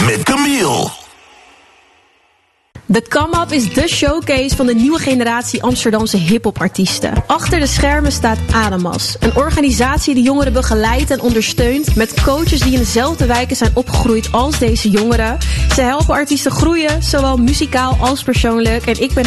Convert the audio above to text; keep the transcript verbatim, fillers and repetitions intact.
met Camille. The Come Up is de showcase van de nieuwe generatie Amsterdamse hiphopartiesten. Achter de schermen staat Adamas, een organisatie die jongeren begeleidt en ondersteunt met coaches die in dezelfde wijken zijn opgegroeid als deze jongeren. Ze helpen artiesten groeien, zowel muzikaal als persoonlijk. En ik ben